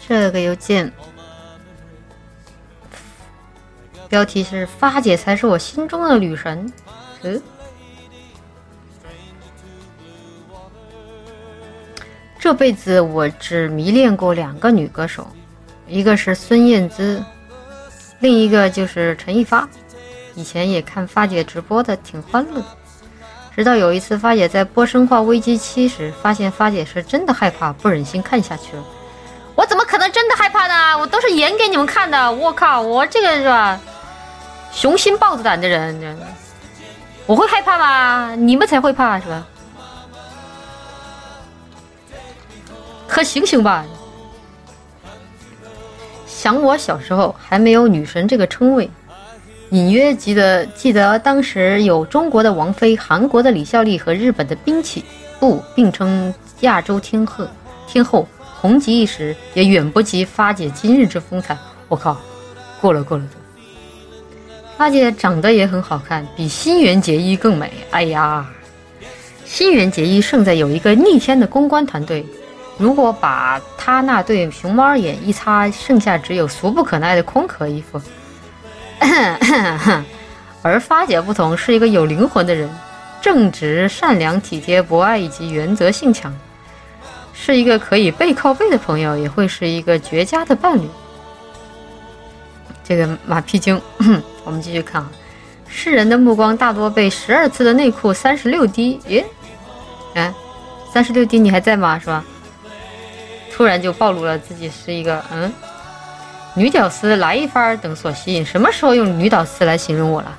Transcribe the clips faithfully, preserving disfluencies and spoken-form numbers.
这个邮件标题是发姐才是我心中的女神。嗯，这辈子我只迷恋过两个女歌手，一个是孙燕姿，另一个就是陈一发。以前也看发姐直播的，挺欢乐的。直到有一次发姐在播生化危机七时，发现发姐是真的害怕，不忍心看下去了。我怎么可能真的害怕呢？我都是演给你们看的。我靠，我这个是吧，雄心豹子胆的人，我会害怕吗？你们才会怕是吧？可醒醒吧！想我小时候还没有女神这个称谓，隐约记得记得当时有中国的王菲、韩国的李孝利和日本的滨崎步并称亚洲天后，天后红极一时，也远不及发姐今日之风采。我靠，过了过了。发姐长得也很好看，比新垣结衣更美。哎呀，新垣结衣胜在有一个逆天的公关团队，如果把她那对熊猫眼一擦，剩下只有俗不可耐的空壳衣服。而发姐不同，是一个有灵魂的人，正直、善良、体贴、博爱以及原则性强，是一个可以背靠背的朋友，也会是一个绝佳的伴侣。这个马屁精，我们继续看啊。世人的目光大多被十二次的内裤三十六滴，耶，哎，三十六滴你还在吗？是吧？突然就暴露了自己是一个嗯女屌丝来一番等所吸引。什么时候用女屌丝来形容我了？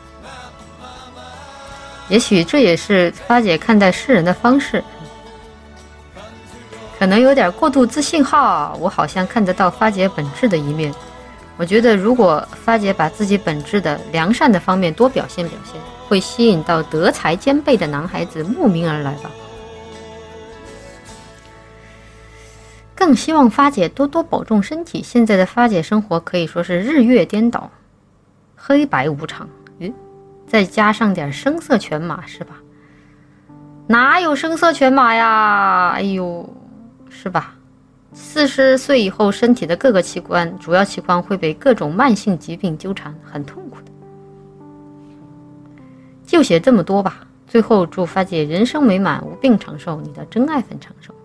也许这也是发姐看待世人的方式，可能有点过度自信哈。我好像看得到发姐本质的一面。我觉得如果发姐把自己本质的良善的方面多表现表现，会吸引到德才兼备的男孩子慕名而来吧。更希望发姐多多保重身体。现在的发姐生活可以说是日月颠倒，黑白无常，嗯，再加上点声色犬马是吧？哪有声色犬马呀？哎呦，是吧？四十岁以后，身体的各个器官，主要器官会被各种慢性疾病纠缠，很痛苦的。就写这么多吧。最后祝发姐人生美满，无病长寿，你的真爱粉长寿。